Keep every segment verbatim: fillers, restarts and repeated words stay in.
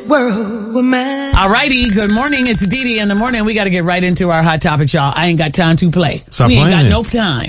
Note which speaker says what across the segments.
Speaker 1: world with man.
Speaker 2: All righty, good morning. It's Dee Dee in the morning. We got to get right into our hot topics, y'all. I ain't got time to play.
Speaker 3: Stop
Speaker 2: we ain't
Speaker 3: playing.
Speaker 2: got no time.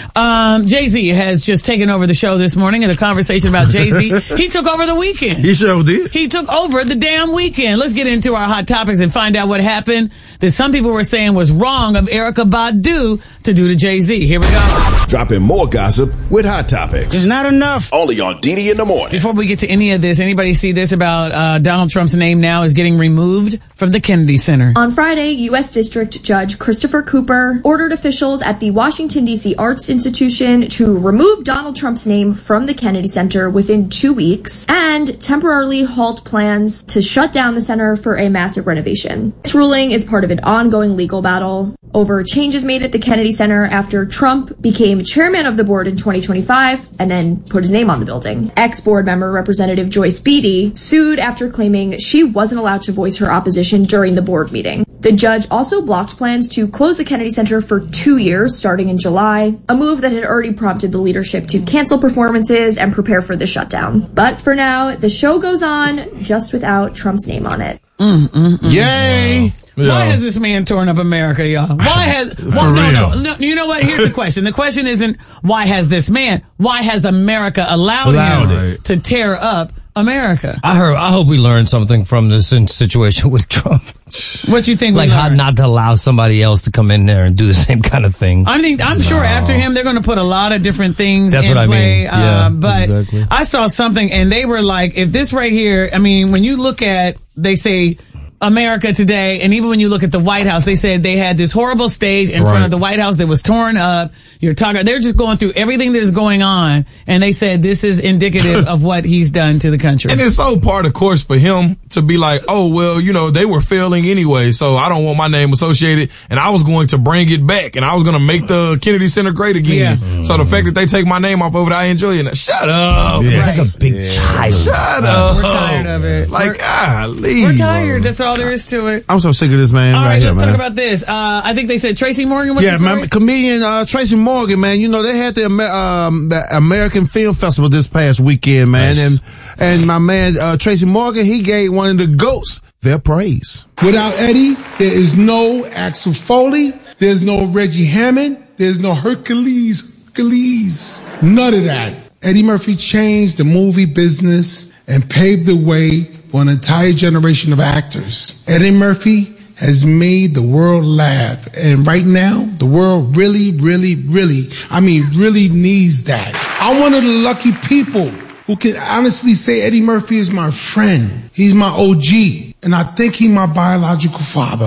Speaker 2: Um, Jay-Z has just taken over the show this morning in a conversation about Jay-Z. He took over the weekend.
Speaker 3: He sure did.
Speaker 2: He took over the damn weekend. Let's get into our hot topics and find out what happened that some people were saying was wrong of Erykah Badu to do to Jay-Z. Here we go.
Speaker 4: Dropping more gossip with Hot Topics.
Speaker 3: It's not enough.
Speaker 4: Only on Dee Dee in the morning.
Speaker 2: Before we get to any of this, anybody see this about uh, Donald Trump's name now is getting removed from the Kennedy Center?
Speaker 5: On Friday, U S District Judge Christopher Cooper ordered officials at the Washington, D C Arts Institution to remove Donald Trump's name from the Kennedy Center within two weeks and temporarily halt plans to shut down the center for a massive renovation. This ruling is part of an ongoing legal battle over changes made at the Kennedy Center after Trump became chairman of the board in twenty twenty-five and then put his name on the building. Ex-board member Representative Joyce Beatty sued after claiming she wasn't allowed to voice her opposition during the board meeting. The judge also blocked plans to close the Kennedy Center for two years starting in July, a move that had already prompted the leadership to cancel performances and prepare for the shutdown. But for now, the show goes on just without Trump's name on it.
Speaker 2: Mm, mm, mm.
Speaker 3: Yay!
Speaker 2: Why
Speaker 3: Yeah.
Speaker 2: has this man torn up America, y'all? Why has...
Speaker 3: For
Speaker 2: why, no,
Speaker 3: real.
Speaker 2: no, no, you know what? Here's the question. The question isn't, why has this man? Why has America allowed,
Speaker 3: Allowed
Speaker 2: him
Speaker 3: it.
Speaker 2: to tear up America?
Speaker 6: I heard. I hope we learned something from this in- situation with Trump.
Speaker 2: What you think?
Speaker 6: Like
Speaker 2: we
Speaker 6: how
Speaker 2: learned?
Speaker 6: not to allow somebody else to come in there and do the same kind of thing.
Speaker 2: I think I'm sure after him they're going to put a lot of different things
Speaker 6: That's
Speaker 2: in
Speaker 6: what I
Speaker 2: play.
Speaker 6: mean. Yeah,
Speaker 2: uh, but
Speaker 6: exactly.
Speaker 2: I saw something and they were like, if this right here, I mean, when you look at, they say America today, and even when you look at the White House, they said they had this horrible stage in front
Speaker 3: Right.
Speaker 2: of the White House that was torn up. You're talking, they're just going through everything that is going on, and they said this is indicative of what he's done to the country.
Speaker 7: And it's so part of course for him to be like, oh, well, you know, they were failing anyway, so I don't want my name associated, and I was going to bring it back, and I was going to make the Kennedy Center great again.
Speaker 2: Yeah.
Speaker 7: So the fact that they take my name off of it, I enjoy it. Shut up.
Speaker 6: It's like a big child.
Speaker 7: Shut up.
Speaker 2: We're tired of it.
Speaker 7: Like,
Speaker 2: We're-
Speaker 7: golly.
Speaker 2: We're tired. That's all there is to it.
Speaker 3: I'm so sick of this man
Speaker 2: All
Speaker 3: right,
Speaker 2: right,
Speaker 3: here,
Speaker 2: let's
Speaker 3: man.
Speaker 2: talk about this. Uh, I think they said Tracy Morgan was
Speaker 3: yeah,
Speaker 2: the story?
Speaker 3: man, comedian uh, Tracy Morgan, man. You know they had the Amer- um, the American Film Festival this past weekend, man,
Speaker 7: Nice.
Speaker 3: and and my man uh, Tracy Morgan, he gave one of the GOATs their praise.
Speaker 8: Without Eddie, there is no Axel Foley, there's no Reggie Hammond, there's no Hercules, Hercules, none of that. Eddie Murphy changed the movie business and paved the way for an entire generation of actors. Eddie Murphy has made the world laugh, and right now, the world really, really, really, I mean, really needs that. I'm one of the lucky people who can honestly say Eddie Murphy is my friend. He's my O G, and I think he's my biological father.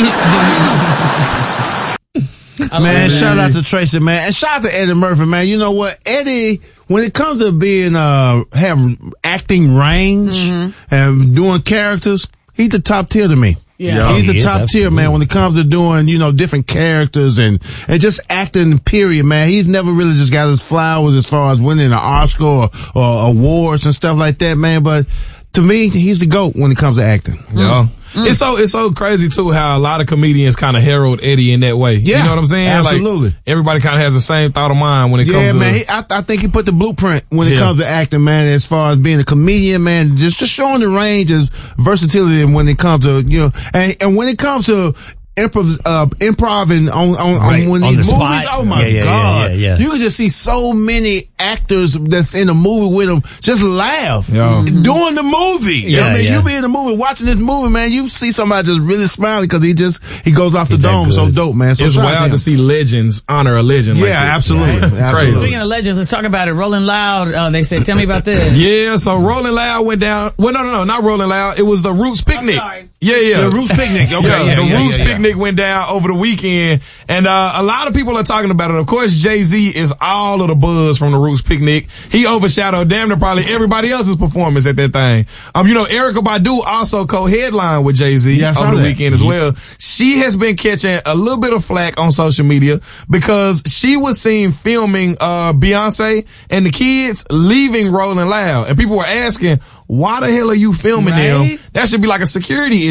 Speaker 3: Man, shout out to Tracy, man, and shout out to Eddie Murphy, man. You know what, Eddie, when it comes to being uh having acting range
Speaker 2: Mm-hmm.
Speaker 3: and doing characters, he's the top tier to me.
Speaker 2: Yeah.
Speaker 3: He's
Speaker 6: He
Speaker 3: the
Speaker 6: is,
Speaker 3: top tier,
Speaker 6: absolutely.
Speaker 3: man, when it comes to doing, you know, different characters and, and just acting, period, man. He's never really just got his flowers as far as winning an Oscar or, or awards and stuff like that, man. But to me, he's the GOAT when it comes to acting.
Speaker 7: Yeah. It's so it's so crazy too how a lot of comedians kind of herald Eddie in that way.
Speaker 3: Yeah,
Speaker 7: you know what I'm saying?
Speaker 3: absolutely.
Speaker 7: Like, everybody kind of has the same thought of mind when it
Speaker 3: Yeah,
Speaker 7: comes to
Speaker 3: man. He, I, I think he put the blueprint when it
Speaker 7: Yeah.
Speaker 3: comes to acting, man. As far as being a comedian, man, just just showing the range of versatility when it comes to you know, and and when it comes to improv, uh, improving on on,
Speaker 6: Right,
Speaker 3: on one of
Speaker 6: on
Speaker 3: these
Speaker 6: the
Speaker 3: movies.
Speaker 6: spot.
Speaker 3: Oh my
Speaker 6: Yeah, yeah, yeah,
Speaker 3: god,
Speaker 6: yeah, yeah.
Speaker 3: you can just see so many actors that's in the movie with him just laugh
Speaker 7: Yeah.
Speaker 3: during the movie.
Speaker 6: Yeah,
Speaker 3: I mean,
Speaker 6: yeah.
Speaker 3: you be in the movie watching this movie, man. You see somebody just really smiling because he just he goes off
Speaker 6: He's
Speaker 3: the
Speaker 6: that
Speaker 3: dome so
Speaker 6: good.
Speaker 3: dope, man. So
Speaker 7: it's
Speaker 3: shout out
Speaker 7: wild
Speaker 3: him.
Speaker 7: to see legends honor a legend.
Speaker 3: Yeah,
Speaker 7: like that.
Speaker 3: absolutely,
Speaker 7: Right.
Speaker 3: absolutely.
Speaker 7: Crazy.
Speaker 2: Speaking of legends, let's talk about it. Rolling Loud, uh, they said, tell me about this.
Speaker 7: Yeah, so Rolling Loud went down. Well, no, no, no, not Rolling Loud. It was the Roots Picnic.
Speaker 2: sorry.
Speaker 7: Yeah, yeah.
Speaker 3: The Roots Picnic. Okay,
Speaker 7: yeah,
Speaker 3: yeah,
Speaker 7: the
Speaker 3: yeah,
Speaker 7: Roots
Speaker 3: yeah, yeah.
Speaker 7: Picnic went down over the weekend, and uh, a lot of people are talking about it. Of course, Jay-Z is all of the buzz from the Roots Picnic. He overshadowed damn near probably everybody else's performance at that thing. Um, you know, Erykah Badu also co-headlined with Jay-Z
Speaker 3: Yeah, I saw
Speaker 7: over the
Speaker 3: that.
Speaker 7: weekend as well. She has been catching a little bit of flack on social media because she was seen filming uh Beyonce and the kids leaving Rolling Loud, and people were asking, why the hell are you filming
Speaker 2: Right?
Speaker 7: them? That should be like a security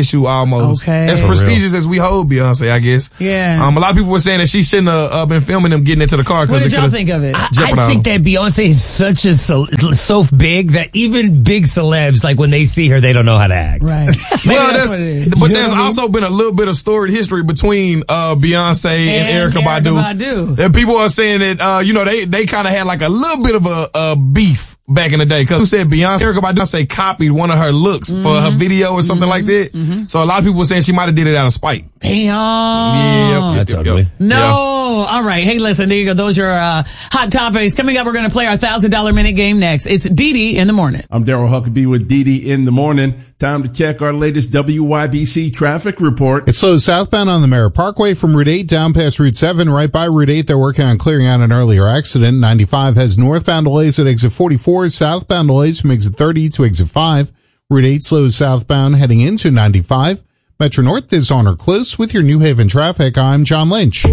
Speaker 7: issue almost.
Speaker 2: Okay.
Speaker 7: As
Speaker 2: For
Speaker 7: prestigious as we hold Beyonce, I guess.
Speaker 2: Yeah.
Speaker 7: Um, a lot of people were saying that she shouldn't have uh, been filming them getting into the car.
Speaker 2: What
Speaker 7: Cause
Speaker 2: did
Speaker 7: it
Speaker 2: y'all
Speaker 7: could've
Speaker 2: think of it?
Speaker 6: I, I think that Beyonce is such a so, so big that even big celebs, like when they see her, they don't know how to act.
Speaker 2: Right. Maybe
Speaker 7: well,
Speaker 2: that's what it is.
Speaker 7: But
Speaker 2: You know
Speaker 7: there's
Speaker 2: what I mean?
Speaker 7: also been a little bit of storied history between uh, Beyonce and, and Erykah Badu.
Speaker 2: Badu.
Speaker 7: And people are saying that, uh, you know, they, they kind of had like a little bit of a, a beef back in the day. Cause who said Beyonce, Erykah Badu copied one of her looks mm-hmm. for her video or something mm-hmm. like that. Mm-hmm. So a lot of people were saying she might have did it out of spite.
Speaker 2: Damn.
Speaker 7: Yeah.
Speaker 6: That's
Speaker 7: yep,
Speaker 6: ugly.
Speaker 7: Yep.
Speaker 2: No.
Speaker 7: Yeah.
Speaker 2: All right. Hey, listen, there you go. Those are uh, hot topics. Coming up, we're going to play our one thousand dollars minute game next. It's D D in the morning.
Speaker 1: I'm Daryl Huckabee with D D in the morning. Time to check our latest W Y B C traffic report.
Speaker 9: It slows southbound on the Merritt Parkway from Route eight down past Route seven. Right by Route eight, they're working on clearing out an earlier accident. ninety-five has northbound delays at exit forty-four, southbound delays from exit thirty to exit five. Route eight slows southbound heading into ninety-five. Metro North is on or close with your New Haven traffic. I'm John Lynch.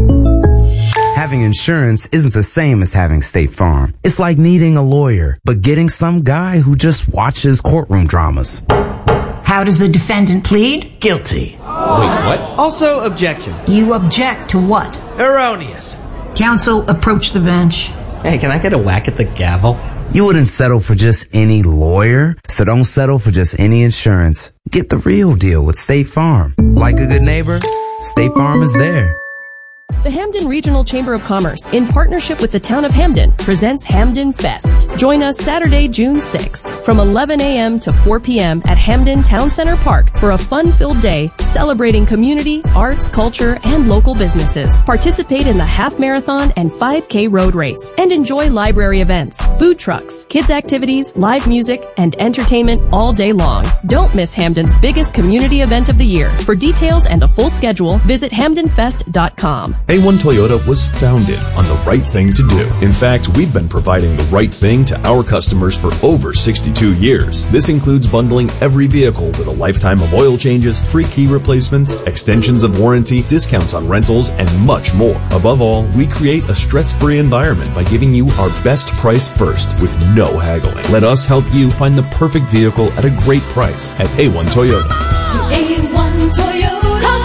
Speaker 10: Having insurance isn't the same as having State Farm. It's like needing a lawyer, but getting some guy who just watches courtroom dramas.
Speaker 11: How does the defendant plead?
Speaker 12: Guilty.
Speaker 11: Wait, what?
Speaker 12: Also objection.
Speaker 11: You object to what?
Speaker 12: Erroneous.
Speaker 11: Counsel, approach the bench.
Speaker 12: Hey, can I get a whack at the gavel?
Speaker 10: You wouldn't settle for just any lawyer, so don't settle for just any insurance. Get the real deal with State Farm. Like a good neighbor, State Farm is there.
Speaker 13: The Hamden Regional Chamber of Commerce, in partnership with the town of Hamden, presents Hamden Fest. Join us Saturday, June sixth, from eleven a.m. to four p.m. at Hamden Town Center Park for a fun-filled day celebrating community, arts, culture, and local businesses. Participate in the half marathon and five K road race, and enjoy library events, food trucks, kids activities, live music, and entertainment all day long. Don't miss Hamden's biggest community event of the year. For details and a full schedule, visit hamden fest dot com.
Speaker 14: A one Toyota was founded on the right thing to do. In fact, we've been providing the right thing to our customers for over sixty-two years. This includes bundling every vehicle with a lifetime of oil changes, free key replacements, extensions of warranty, discounts on rentals, and much more. Above all, we create a stress-free environment by giving you our best price first with no haggling. Let us help you find the perfect vehicle at a great price at A one Toyota.
Speaker 15: A one Toyota.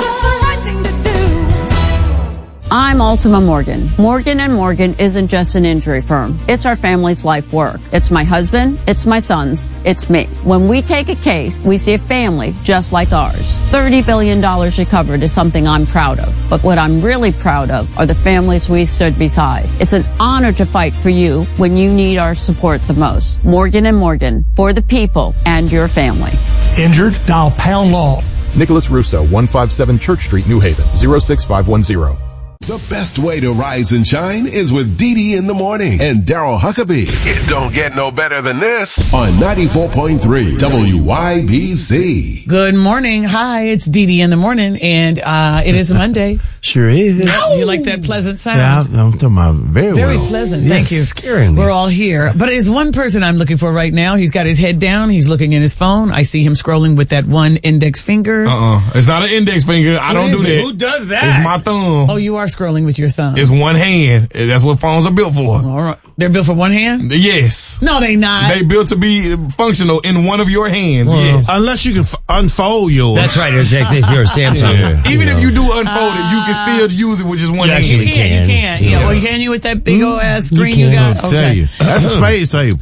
Speaker 16: I'm Ultima Morgan. Morgan and Morgan isn't just an injury firm. It's our family's life work. It's my husband, it's my sons, it's me. When we take a case, we see a family just like ours. thirty billion dollars recovered is something I'm proud of. But what I'm really proud of are the families we stood beside. It's an honor to fight for you when you need our support the most. Morgan and Morgan, for the people and your family.
Speaker 17: Injured? Dial pound law.
Speaker 14: Nicholas Russo, one fifty-seven Church Street, New Haven, zero six five one zero.
Speaker 4: The best way to rise and shine is with D D in the morning and Daryl Huckabee. It don't get no better than this on ninety-four point three W Y B C.
Speaker 2: Good morning. Hi, it's D D in the morning, and uh it is Monday.
Speaker 3: Sure is.
Speaker 2: Yes, you like that pleasant sound?
Speaker 3: Yeah, I'm, I'm talking about very,
Speaker 2: very
Speaker 3: well.
Speaker 2: pleasant.
Speaker 3: Yes.
Speaker 2: Thank you.
Speaker 6: Scaring me.
Speaker 2: We're all here, but there's one person I'm looking for right now. He's got his head down. He's looking at his phone. I see him scrolling with that one index finger.
Speaker 7: Uh-uh. It's not an index finger. I
Speaker 2: What
Speaker 7: don't
Speaker 2: is
Speaker 7: do
Speaker 2: it?
Speaker 7: that.
Speaker 6: Who does that?
Speaker 7: It's my thumb.
Speaker 2: Oh, you are scrolling with your thumb.
Speaker 7: It's one hand. That's what phones are built for.
Speaker 2: All right. They're built for one hand?
Speaker 7: Yes.
Speaker 2: No, they not.
Speaker 7: They built to be functional in one of your hands.
Speaker 3: Well,
Speaker 7: yes.
Speaker 3: Unless you can f- unfold yours.
Speaker 6: That's right. If you're a Samsung.
Speaker 3: Yeah.
Speaker 7: Even
Speaker 6: you
Speaker 7: if
Speaker 6: know.
Speaker 7: you do unfold it, you can still use it with just one
Speaker 6: You
Speaker 7: hand.
Speaker 6: actually
Speaker 2: You can. You can. Yeah.
Speaker 6: Yeah.
Speaker 2: Well, can you with that big old ass
Speaker 6: You
Speaker 2: screen you,
Speaker 6: can.
Speaker 2: got?
Speaker 3: I tell you. That's a space table.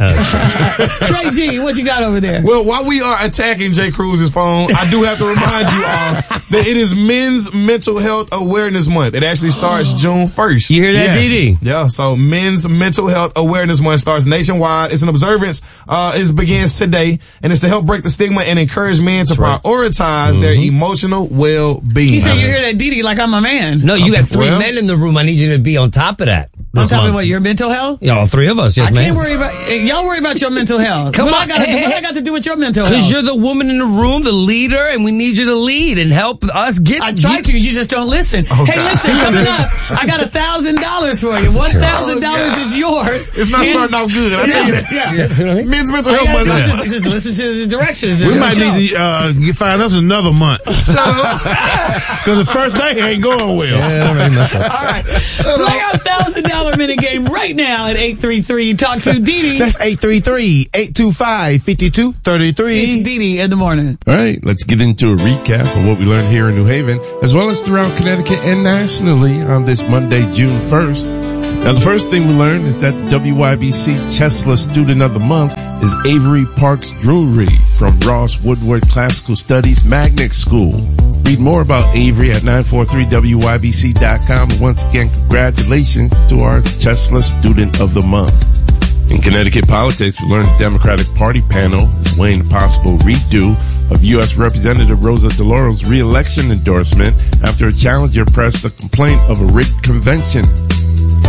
Speaker 2: Trey G, what you got over there?
Speaker 7: Well, while we are attacking Jay Cruz's phone, I do have to remind you all that it is Men's Mental Health Awareness Month. It actually starts June first.
Speaker 6: You hear that,
Speaker 3: Yes.
Speaker 6: D D?
Speaker 7: Yeah, so Men's Mental Health Awareness Month starts nationwide. It's an observance. Uh, it begins today, and it's to help break the stigma and encourage men to
Speaker 6: right.
Speaker 7: prioritize
Speaker 6: Mm-hmm.
Speaker 7: their emotional well-being.
Speaker 2: He said you hear that D D like I'm a man.
Speaker 6: No, you got three
Speaker 7: Well-
Speaker 6: men in the room. I need you to be on top of that.
Speaker 2: On
Speaker 6: this
Speaker 2: top of
Speaker 6: month.
Speaker 2: what, your mental health?
Speaker 6: Yeah, all three of us. Yes,
Speaker 2: I
Speaker 6: ma'am.
Speaker 2: can't worry about, y'all worry about your mental health.
Speaker 6: Come
Speaker 2: what
Speaker 6: on.
Speaker 2: I got,
Speaker 6: Hey,
Speaker 2: what
Speaker 6: hey,
Speaker 2: I got to do with your mental health?
Speaker 6: Because you're the woman in the room, the leader, and we need you to lead and help us get.
Speaker 2: I try
Speaker 6: get,
Speaker 2: to, you just don't listen.
Speaker 7: Oh,
Speaker 2: hey,
Speaker 7: God.
Speaker 2: listen, coming up, I got a thousand dollars for you. One thousand dollars is yours.
Speaker 7: It's not
Speaker 2: And-
Speaker 7: starting off good. I tell you that.
Speaker 2: Yeah.
Speaker 6: Yeah, see what I mean?
Speaker 7: Men's Mental
Speaker 2: All you
Speaker 7: Health
Speaker 2: gotta
Speaker 7: Month.
Speaker 2: do is just, just listen to the directions.
Speaker 3: We
Speaker 2: of
Speaker 3: might
Speaker 2: the show.
Speaker 3: need to uh, get- find us another month.
Speaker 7: Shut up.
Speaker 3: Because the first day ain't going well.
Speaker 6: Yeah, all right, mess up.
Speaker 2: All right. Play our thousand dollar dollar minute game right now at eight three three. Talk to Dee Dee.
Speaker 3: That's eight three three, eight two five, five two three three.
Speaker 2: It's Dee Dee in the morning.
Speaker 1: All right, let's get into a recap of what we learned here in New Haven, as well as throughout Connecticut and nationally on this Monday, June first. Now, the first thing we learned is that the W Y B C Chesla Student of the Month is Avery Parks Drury from Ross Woodward Classical Studies Magnet School. Read more about Avery at nine four three W Y B C dot com. Once again, congratulations to our Chesla Student of the Month. In Connecticut politics, we learned the Democratic Party panel is weighing the possible redo of U S Representative Rosa DeLaurio's re-election endorsement after a challenger pressed a complaint of a rigged convention.